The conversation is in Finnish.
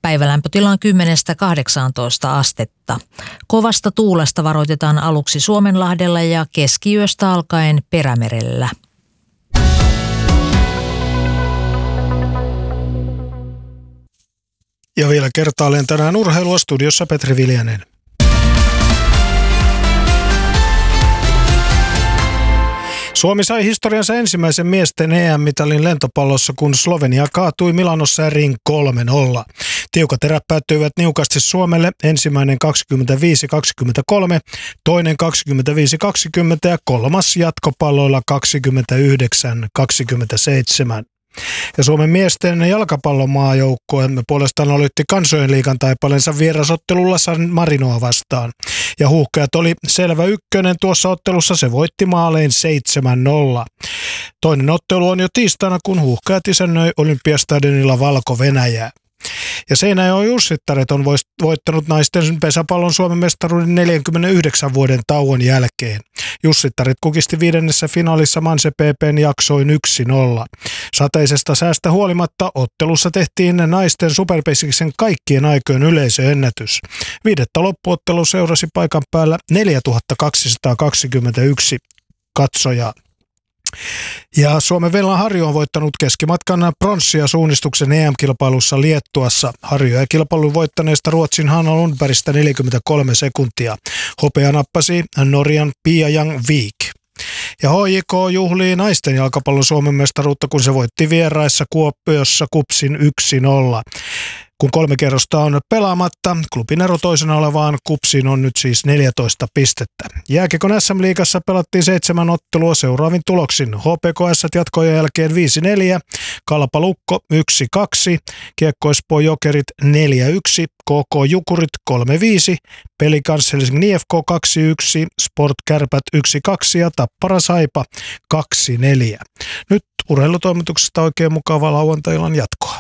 Päivälämpötila on 10–18 astetta. Kovasta tuulesta varoitetaan aluksi Suomenlahdella ja keskiyöstä alkaen Perämerellä. Ja vielä kertaalleen tänään urheilua, studiossa Petri Viljanen. Suomi sai historiansa ensimmäisen miesten EM-mitalin lentopallossa, kun Slovenia kaatui Milanossa eriin 3-0. Tiukat erät päättyivät niukasti Suomelle, ensimmäinen 25-23, toinen 25-20 ja kolmas jatkopalloilla 29-27. Ja Suomen miesten jalkapallomaajoukkue puolestaan aloitti kansojen liigan taipaleensa vierasottelulla San Marinoa vastaan. Ja Huuhkajat oli selvä ykkönen tuossa ottelussa, se voitti maalein 7-0. Toinen ottelu on jo tiistaina, kun Huuhkajat isännöi Olympiastadionilla Valko-Venäjää. Ja Seinäjoen Jussittaret on voittanut naisten pesäpallon Suomen mestaruuden 49 vuoden tauon jälkeen. Jussittaret kukisti viidennessä finaalissa Manse PP:n jaksoin 1-0. Sateisesta säästä huolimatta ottelussa tehtiin naisten superpesiksen kaikkien aikojen yleisöennätys. Viidettä loppuottelu seurasi paikan päällä 4221 katsojaa. Ja Suomen Vellan Harju on voittanut keskimatkan pronssia suunnistuksen EM-kilpailussa Liettuassa. Harju ja kilpailun voittaneesta Ruotsin Hanna Lundbergistä 43 sekuntia. Hopea nappasi Norjan Pia Jang-Vik. Ja HJK juhlii naisten jalkapallon Suomen mestaruutta, kun se voitti vieraissa Kuopiossa KuPSin 1-0. Kun 3 kerrosta on pelaamatta, klubin ero toisena olevaan KuPSiin on nyt siis 14 pistettä. Jääkiekon SM-liigassa pelattiin 7 ottelua seuraavin tuloksin. HPKS jatkojen jälkeen 5-4, Kalpa Lukko 1-2, Kiekko Espoo Jokerit 4-1, KK Jukurit 3-5, Pelikans Helsingin IFK 2-1, Sport Kärpät 1-2 ja Tappara Saipa 2-4. Nyt urheilutoimituksesta oikein mukavaa lauantai-illan jatkoa.